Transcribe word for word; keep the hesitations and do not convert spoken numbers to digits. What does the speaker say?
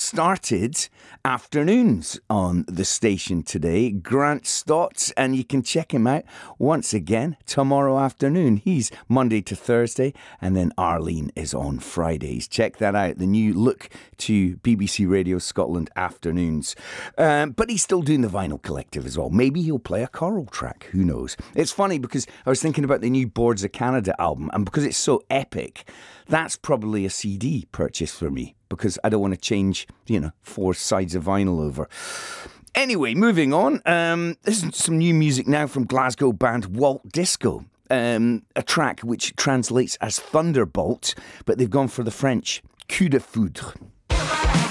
started afternoons on the station today. Grant Stotts, and you can check him out once again tomorrow afternoon. He's Monday to Thursday, and then Arlene is on Fridays. Check that out, the new look to B B C Radio Scotland afternoons. Um, but he's still doing the Vinyl Collective as well. Maybe he'll play a choral track, who knows? It's funny because I was thinking about the new Boards of Canada album, and because it's so epic, that's probably a C D purchase for me, because I don't want to change, you know, four sides of vinyl over. Anyway, moving on. Um, this is some new music now from Glasgow band Walt Disco. Um, a track which translates as Thunderbolt, but they've gone for the French coup de foudre.